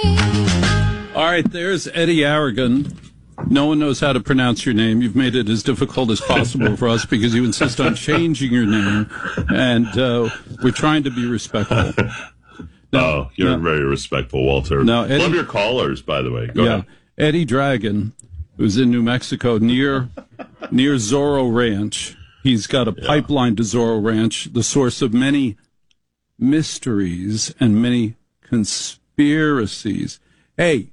All right, there's Eddie Aragon. No one knows how to pronounce your name. You've made it as difficult as possible for us because you insist on changing your name, and we're trying to be respectful. Now, you're very respectful, Walter. Now, Eddie, love your callers, by the way. Go ahead. Eddie Dragon, who's in New Mexico near Zorro Ranch. He's got a pipeline to Zorro Ranch, the source of many mysteries and many conspiracies. Hey,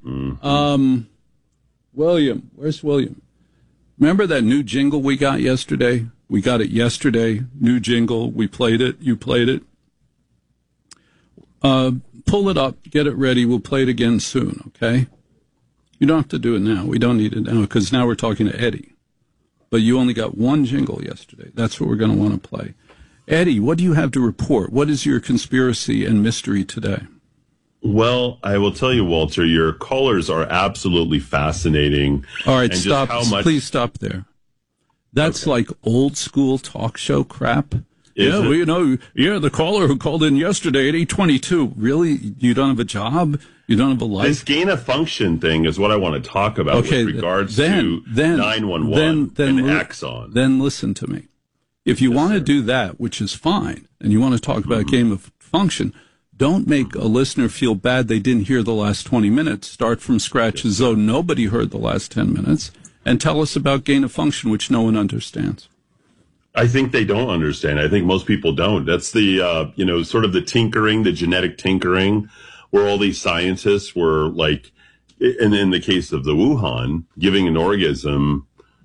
William, where's William? Remember that new jingle we got yesterday? We got it yesterday, new jingle. We played it. You played it. Pull it up, get it ready. We'll play it again soon, okay? You don't have to do it now. We don't need it now because now we're talking to Eddie. But you only got one jingle yesterday. That's what we're going to want to play. Eddie, what do you have to report? What is your conspiracy and mystery today? Well, I will tell you, Walter, your callers are absolutely fascinating. All right, stop. Please stop there. That's like old school talk show crap. The caller who called in yesterday at 8:22. Really? You don't have a job? You don't have a life? This gain of function thing is what I want to talk about with regards to 911 and Axon. Then listen to me. If you want to do that, which is fine, and you want to talk about gain of function, don't make a listener feel bad they didn't hear the last 20 minutes. Start from scratch as though nobody heard the last 10 minutes, and tell us about gain of function, which no one understands. I think they don't understand. I think most people don't. That's the, sort of the tinkering, the genetic tinkering, where all these scientists were like, and in the case of the Wuhan, giving an organism,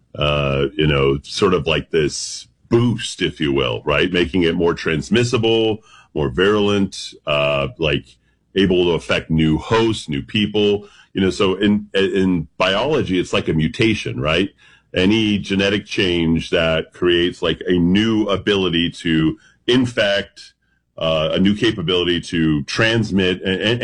sort of like this boost, if you will, right? Making it more transmissible, more virulent, like able to affect new hosts, new people, so in biology, it's like a mutation, right? Any genetic change that creates like a new ability to infect, a new capability to transmit,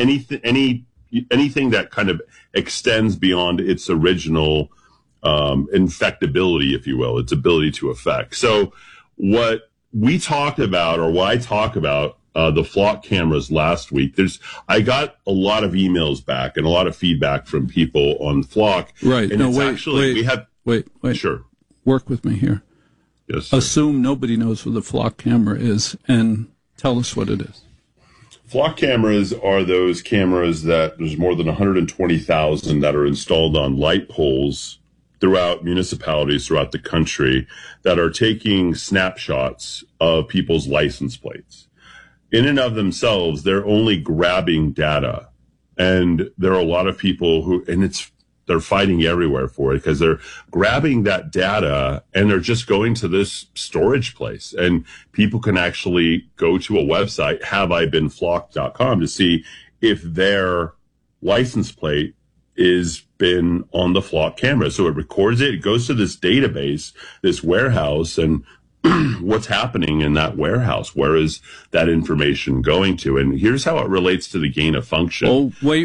anything that kind of extends beyond its original infectability, if you will, its ability to affect. So what we talked about, or what I talk about, the flock cameras last week, I got a lot of emails back and a lot of feedback from people on flock. Right. And Wait. Sure. Work with me here. Yes, sir. Assume nobody knows what the flock camera is and tell us what it is. Flock cameras are those cameras that there's more than 120,000 that are installed on light poles throughout municipalities throughout the country that are taking snapshots of people's license plates. In and of themselves, they're only grabbing data. And there are a lot of people they're fighting everywhere for it because they're grabbing that data and they're just going to this storage place. And people can actually go to a website, haveibeenflocked.com, to see if their license plate is been on the flock camera. So it records it. It goes to this database, this warehouse, and what's happening in that warehouse? Where is that information going to? And here's how it relates to the gain of function. Oh, wait.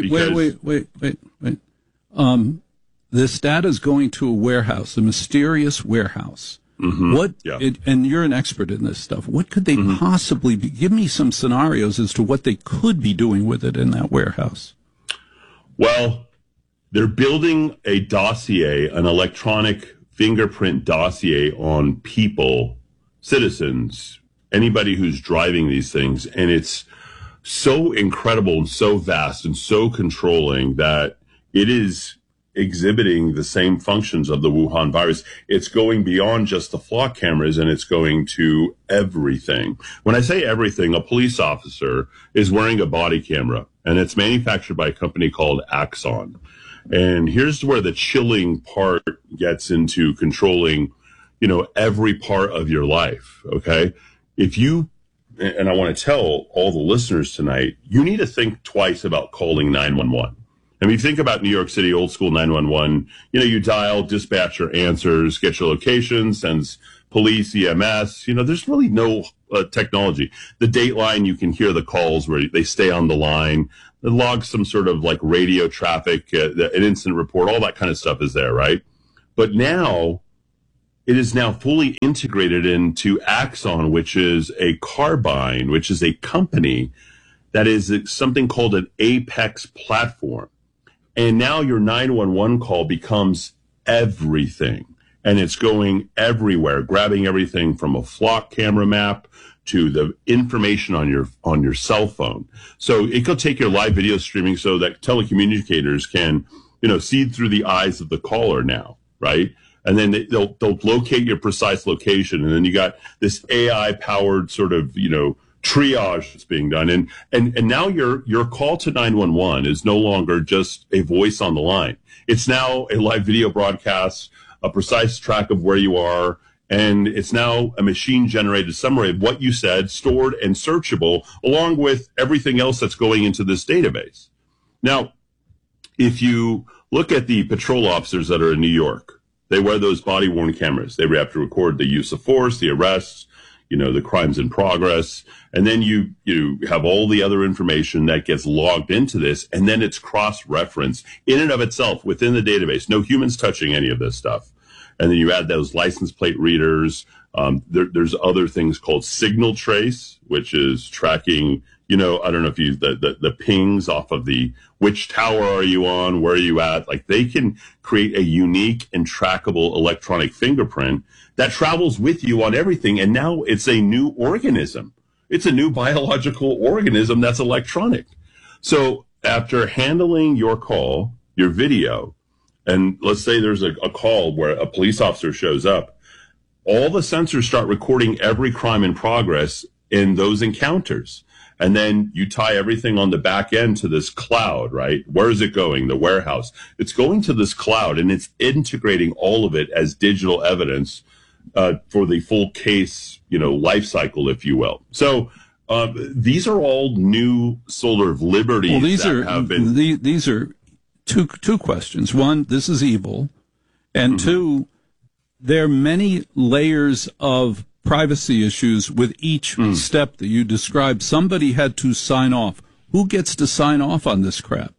This data is going to a warehouse, a mysterious warehouse. Mm-hmm. And you're an expert in this stuff. What could they possibly be? Give me some scenarios as to what they could be doing with it in that warehouse. Well, they're building a dossier, an electronic fingerprint dossier on people, citizens, anybody who's driving these things. And it's so incredible and so vast and so controlling that it is exhibiting the same functions of the Wuhan virus. It's going beyond just the flock cameras, and it's going to everything. When I say everything, a police officer is wearing a body camera, and it's manufactured by a company called Axon. And here's where the chilling part gets into controlling, every part of your life, okay? And I want to tell all the listeners tonight, you need to think twice about calling 911. I mean, think about New York City, old school 911. You dial, dispatcher answers, get your location, sends police, EMS. There's really no technology. The Dateline, you can hear the calls where they stay on the line. It logs some sort of like radio traffic, an incident report, all that kind of stuff is there, right? But now, it is now fully integrated into Axon, which is a carbine, which is a company that is something called an Apex platform. And now your 911 call becomes everything. And it's going everywhere, grabbing everything from a flock camera map to the information on your cell phone. So it could take your live video streaming so that telecommunicators can, see through the eyes of the caller now, right? And then they'll locate your precise location. And then you got this AI powered sort of, triage that's being done. And now your call to 911 is no longer just a voice on the line. It's now a live video broadcast, a precise track of where you are. And it's now a machine-generated summary of what you said, stored and searchable, along with everything else that's going into this database. Now, if you look at the patrol officers that are in New York, they wear those body-worn cameras. They have to record the use of force, the arrests, the crimes in progress. And then you have all the other information that gets logged into this, and then it's cross-referenced in and of itself within the database. No humans touching any of this stuff. And then you add those license plate readers. There's other things called signal trace, which is tracking, I don't know if the pings off of which tower are you on, where are you at? Like they can create a unique and trackable electronic fingerprint that travels with you on everything. And now it's a new organism. It's a new biological organism that's electronic. So after handling your call, your video, and let's say there's a call where a police officer shows up, all the sensors start recording every crime in progress in those encounters. And then you tie everything on the back end to this cloud, right? Where is it going? The warehouse. It's going to this cloud, and it's integrating all of it as digital evidence for the full case, life cycle, if you will. So these are all new sort of liberties. Well, these are two questions. One, this is evil. And two, there are many layers of privacy issues with each step that you described. Somebody had to sign off. Who gets to sign off on this crap?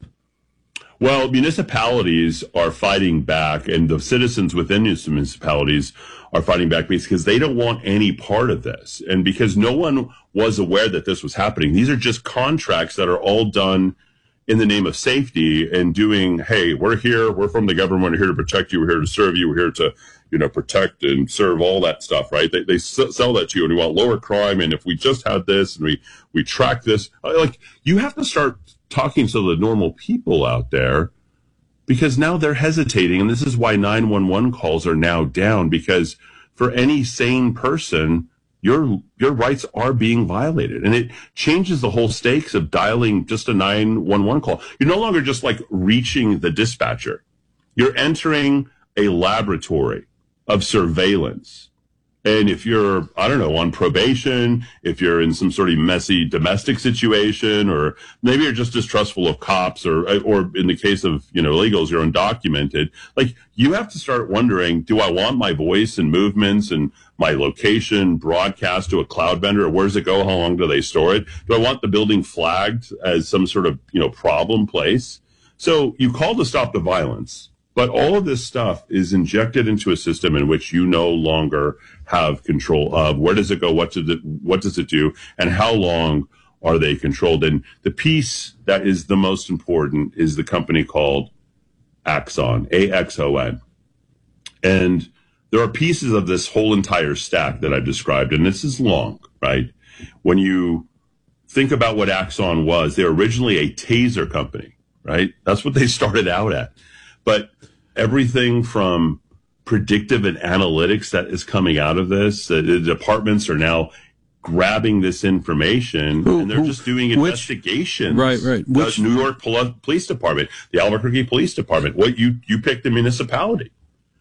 Well, municipalities are fighting back, and the citizens within these municipalities are fighting back because they don't want any part of this. And because no one was aware that this was happening. These are just contracts that are all done in the name of safety and doing, hey, we're here, we're from the government, we're here to protect you, we're here to serve you, we're here to, protect and serve, all that stuff, right? They sell that to you, and we want lower crime, and if we just had this and we track this, like, you have to start talking to the normal people out there, because now they're hesitating, and this is why 911 calls are now down, because for any sane person, your rights are being violated. And it changes the whole stakes of dialing just a 911 call. You're no longer just like reaching the dispatcher. You're entering a laboratory of surveillance. And if you're, on probation, if you're in some sort of messy domestic situation, or maybe you're just distrustful of cops, or in the case of, illegals, you're undocumented, like, you have to start wondering, do I want my voice and movements and my location broadcast to a cloud vendor, or where does it go? How long do they store it? Do I want the building flagged as some sort of, problem place? So you call to stop the violence. But all of this stuff is injected into a system in which you no longer have control of. Where does it go? What does it do? And how long are they controlled? And the piece that is the most important is the company called Axon, AXON. And there are pieces of this whole entire stack that I've described, and this is long, right? When you think about what Axon was, they're originally a taser company, right? That's what they started out at. But everything from predictive and analytics that is coming out of this, the departments are now grabbing this information, and they're just doing investigations. Right. Which New York Police Department, the Albuquerque Police Department, what you pick the municipality.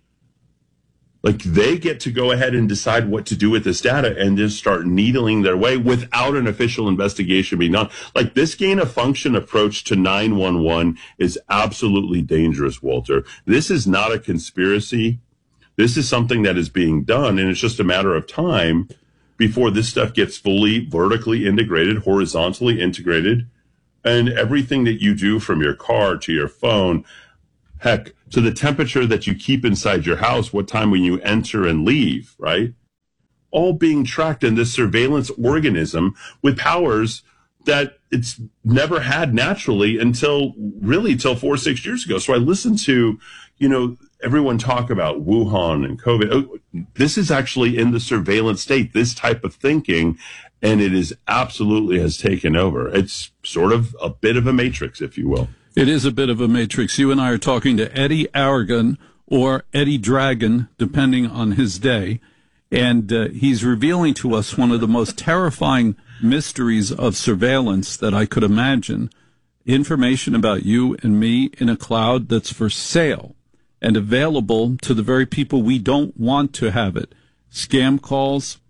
Like, they get to go ahead and decide what to do with this data and just start needling their way without an official investigation being done. Like, this gain of function approach to 911 is absolutely dangerous, Walter. This is not a conspiracy. This is something that is being done, and it's just a matter of time before this stuff gets fully vertically integrated, horizontally integrated, and everything that you do from your car to your phone, heck, to the temperature that you keep inside your house, what time when you enter and leave, right? All being tracked in this surveillance organism with powers that it's never had naturally until 4 or 6 years ago. So I listened to, everyone talk about Wuhan and COVID. Oh, this is actually in the surveillance state, this type of thinking, and it is absolutely has taken over. It's sort of a bit of a matrix, if you will. It is a bit of a matrix. You and I are talking to Eddie Aragon, or Eddie Dragon, depending on his day, and he's revealing to us one of the most terrifying mysteries of surveillance that I could imagine. Information about you and me in a cloud that's for sale and available to the very people we don't want to have it. Scam calls,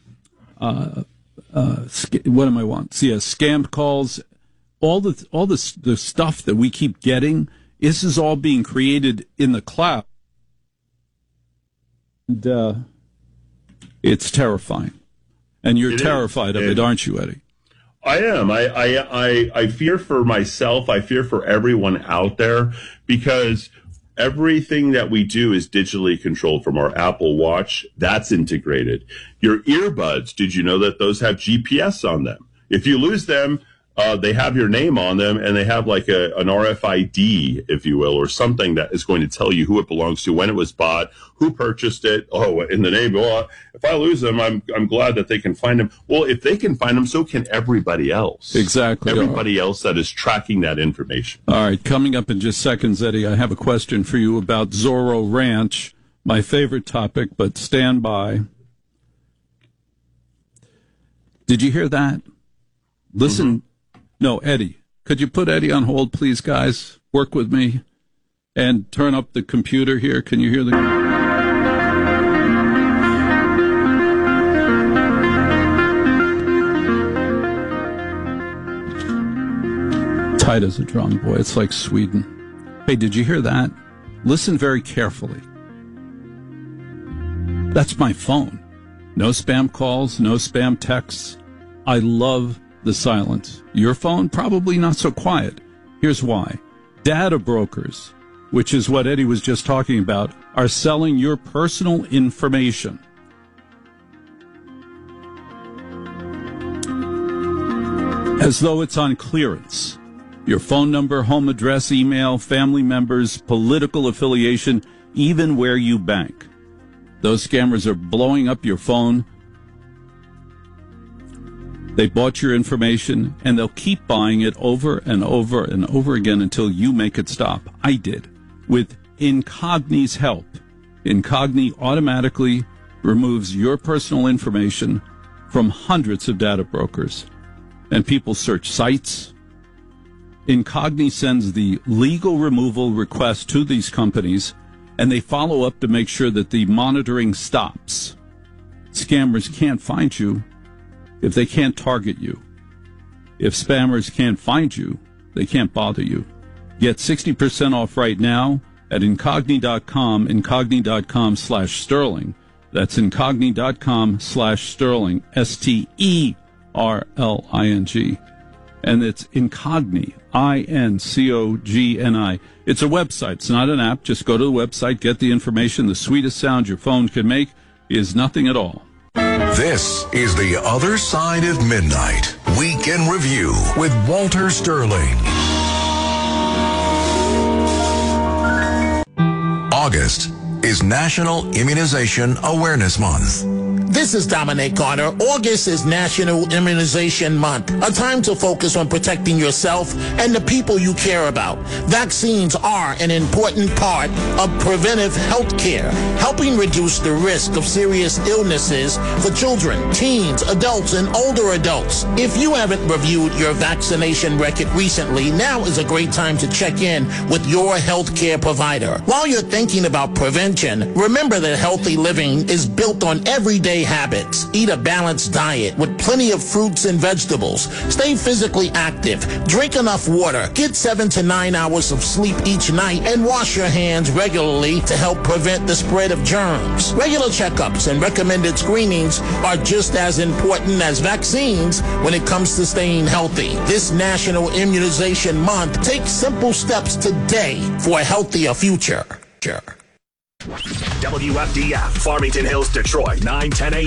scam calls, all the stuff that we keep getting. This is all being created in the cloud. And it's terrifying. And you're terrified of it, aren't you, Eddie? I am. I fear for myself. I fear for everyone out there, because everything that we do is digitally controlled from our Apple Watch. That's integrated. Your earbuds, did you know that those have GPS on them? If you lose them, they have your name on them, and they have like an RFID, if you will, or something that is going to tell you who it belongs to, when it was bought, who purchased it. Oh, in the name. Oh, if I lose them, I'm glad that they can find them. Well, if they can find them, so can everybody else. Exactly. Everybody else that is tracking that information. All right. Coming up in just seconds, Eddie, I have a question for you about Zorro Ranch, my favorite topic, but stand by. Did you hear that? Listen. Mm-hmm. No, Eddie. Could you put Eddie on hold, please, guys? Work with me. And turn up the computer here. Can you hear the... Tight as a drum, boy. It's like Sweden. Hey, did you hear that? Listen very carefully. That's my phone. No spam calls, no spam texts. I love the silence. Your phone, probably not so quiet. Here's why. Data brokers, which is what Eddie was just talking about, are selling your personal information. As though it's on clearance. Your phone number, home address, email, family members, political affiliation, even where you bank. Those scammers are blowing up your phone. They bought your information, and they'll keep buying it over and over and over again until you make it stop. I did. With Incogni's help. Incogni automatically removes your personal information from hundreds of data brokers. And people search sites. Incogni sends the legal removal request to these companies, and they follow up to make sure that the monitoring stops. Scammers can't find you if they can't target you. If spammers can't find you, they can't bother you. Get 60% off right now at Incogni.com, Incogni.com/Sterling. That's Incogni.com/Sterling, Sterling. And it's Incogni, Incogni. It's a website. It's not an app. Just go to the website, get the information. The sweetest sound your phone can make is nothing at all. This is The Other Side of Midnight, Week in Review with Walter Sterling. August is National Immunization Awareness Month. This is Dominic Carter. August is National Immunization Month, a time to focus on protecting yourself and the people you care about. Vaccines are an important part of preventive health care, helping reduce the risk of serious illnesses for children, teens, adults, and older adults. If you haven't reviewed your vaccination record recently, now is a great time to check in with your health care provider. While you're thinking about prevention, remember that healthy living is built on everyday habits. Eat a balanced diet with plenty of fruits and vegetables. Stay physically active. Drink enough water. Get 7 to 9 hours of sleep each night, and wash your hands regularly to help prevent the spread of germs. Regular checkups and recommended screenings are just as important as vaccines when it comes to staying healthy. This National Immunization Month, take simple steps today for a healthier future. WFDF, Farmington Hills, Detroit, 9:10 a.m.